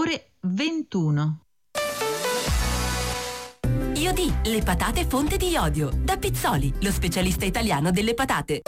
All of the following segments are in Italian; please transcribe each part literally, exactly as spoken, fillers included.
ore ventuno. Iodì, le patate fonte di iodio. Da Pizzoli, lo specialista italiano delle patate.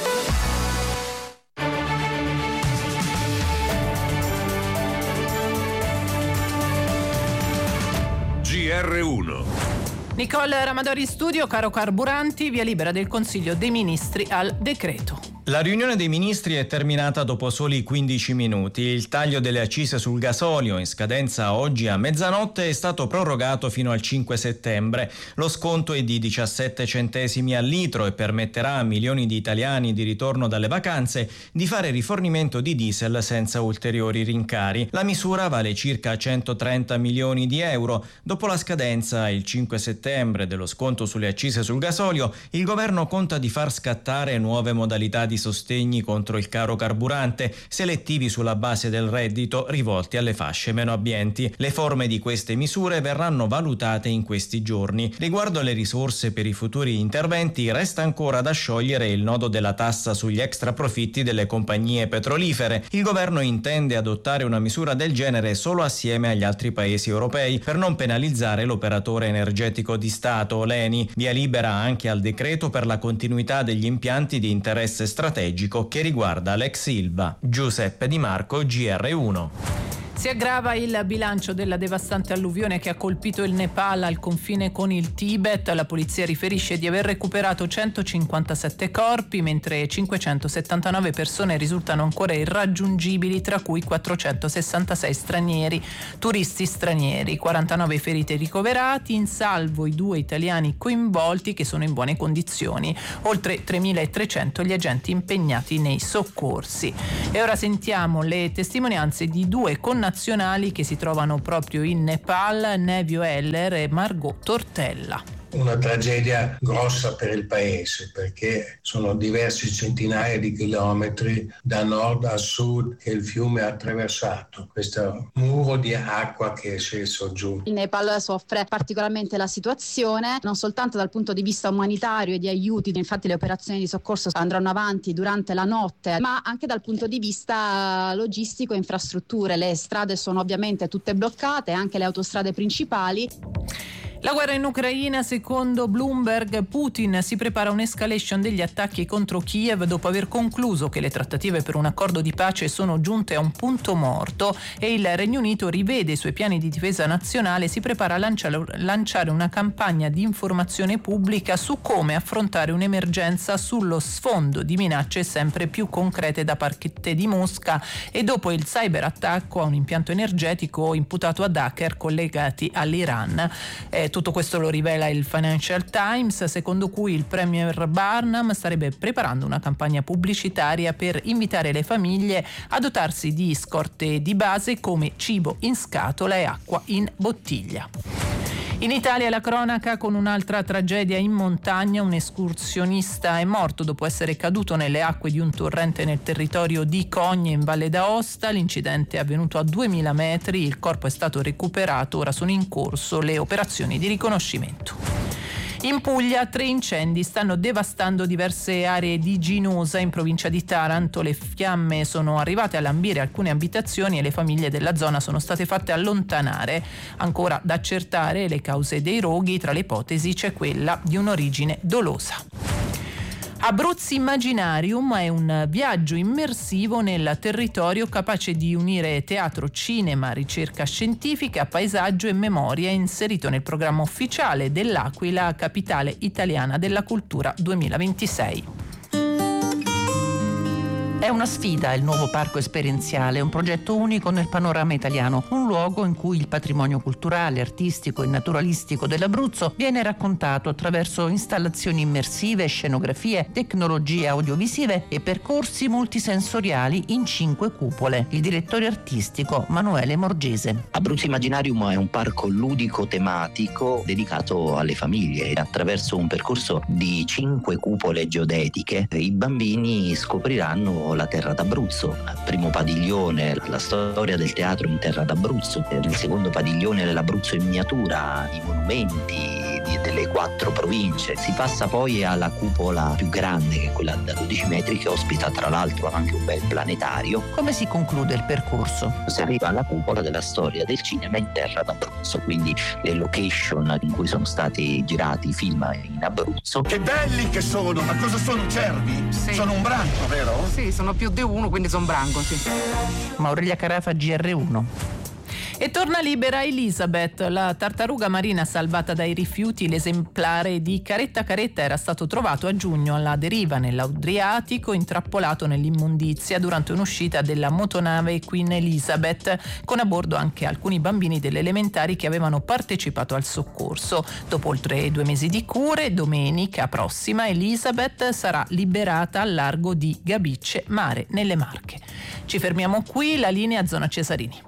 G R uno. Nicole Ramadori in studio. Caro Carburanti, via libera del Consiglio dei Ministri al decreto. La riunione dei ministri è terminata dopo soli quindici minuti. Il taglio delle accise sul gasolio, in scadenza oggi a mezzanotte, è stato prorogato fino al cinque settembre. Lo sconto è di diciassette centesimi al litro e permetterà a milioni di italiani di ritorno dalle vacanze di fare rifornimento di diesel senza ulteriori rincari. La misura vale circa centotrenta milioni di euro. Dopo la scadenza, il cinque settembre, dello sconto sulle accise sul gasolio, il governo conta di far scattare nuove modalità di sostegni contro il caro carburante, selettivi sulla base del reddito, rivolti alle fasce meno abbienti. Le forme di queste misure verranno valutate in questi giorni. Riguardo alle risorse per i futuri interventi, resta ancora da sciogliere il nodo della tassa sugli extraprofitti delle compagnie petrolifere. Il governo intende adottare una misura del genere solo assieme agli altri paesi europei per non penalizzare l'operatore energetico di Stato, l'Eni. Via libera anche al decreto per la continuità degli impianti di interesse strategico che riguarda l'ex Ilva. Giuseppe Di Marco, G R uno. Si aggrava il bilancio della devastante alluvione che ha colpito il Nepal al confine con il Tibet. La polizia riferisce di aver recuperato centocinquantasette corpi, mentre cinquecentosettantanove persone risultano ancora irraggiungibili, tra cui quattrocentosessantasei stranieri, turisti stranieri, quarantanove feriti ricoverati, in salvo i due italiani coinvolti che sono in buone condizioni, oltre tremilatrecento gli agenti impegnati nei soccorsi. E ora sentiamo le testimonianze di due connazionali che si trovano proprio in Nepal, Nevio Heller e Margot Tortella. Una tragedia grossa per il paese, perché sono diversi centinaia di chilometri da nord a sud che il fiume ha attraversato, questo muro di acqua che è sceso giù. Il Nepal soffre particolarmente la situazione, non soltanto dal punto di vista umanitario e di aiuti, infatti le operazioni di soccorso andranno avanti durante la notte, ma anche dal punto di vista logistico e infrastrutture. Le strade sono ovviamente tutte bloccate, anche le autostrade principali. La guerra in Ucraina, secondo Bloomberg, Putin si prepara un'escalation degli attacchi contro Kiev dopo aver concluso che le trattative per un accordo di pace sono giunte a un punto morto e il Regno Unito rivede i suoi piani di difesa nazionale e si prepara a lanciare, lanciare una campagna di informazione pubblica su come affrontare un'emergenza sullo sfondo di minacce sempre più concrete da parte di Mosca e dopo il cyberattacco a un impianto energetico imputato ad hacker collegati all'Iran. Eh, Tutto questo lo rivela il Financial Times, secondo cui il premier Barnum starebbe preparando una campagna pubblicitaria per invitare le famiglie a dotarsi di scorte di base come cibo in scatola e acqua in bottiglia. In Italia la cronaca con un'altra tragedia in montagna. Un escursionista è morto dopo essere caduto nelle acque di un torrente nel territorio di Cogne in Valle d'Aosta. L'incidente è avvenuto a duemila metri, il corpo è stato recuperato, ora sono in corso le operazioni di riconoscimento. In Puglia tre incendi stanno devastando diverse aree di Ginosa in provincia di Taranto. Le fiamme sono arrivate a lambire alcune abitazioni e le famiglie della zona sono state fatte allontanare. Ancora da accertare le cause dei roghi, tra le ipotesi c'è quella di un'origine dolosa. Abruzzi Imaginarium è un viaggio immersivo nel territorio capace di unire teatro, cinema, ricerca scientifica, paesaggio e memoria, inserito nel programma ufficiale dell'Aquila, capitale italiana della cultura duemilaventisei. È una sfida il nuovo parco esperienziale, un progetto unico nel panorama italiano, un luogo in cui il patrimonio culturale, artistico e naturalistico dell'Abruzzo viene raccontato attraverso installazioni immersive, scenografie, tecnologie audiovisive e percorsi multisensoriali in cinque cupole. Il direttore artistico Manuele Morgese. Abruzzi Imaginarium è un parco ludico tematico dedicato alle famiglie. Attraverso un percorso di cinque cupole geodetiche i bambini scopriranno la terra d'Abruzzo. Primo padiglione, la storia del teatro in terra d'Abruzzo. Il secondo padiglione, l'Abruzzo in miniatura, i monumenti di, delle quattro province. Si passa poi alla cupola più grande, che è quella da dodici metri, che ospita tra l'altro anche un bel planetario. Come si conclude il percorso? Si arriva alla cupola della storia del cinema in terra d'Abruzzo, quindi le location in cui sono stati girati i film in Abruzzo. Che belli che sono! Ma cosa sono, cervi? Sì. Sono un branco, vero? Sì, sono più di uno, quindi sono branco, sì. Maurelia Carafa, G R uno. E torna libera Elizabeth, la tartaruga marina salvata dai rifiuti. L'esemplare di Caretta Caretta era stato trovato a giugno alla deriva nell'Adriatico, intrappolato nell'immondizia durante un'uscita della motonave Queen Elizabeth, con a bordo anche alcuni bambini delle elementari che avevano partecipato al soccorso. Dopo oltre due mesi di cure, domenica prossima Elizabeth sarà liberata al largo di Gabicce, mare nelle Marche. Ci fermiamo qui, la linea Zona Cesarini.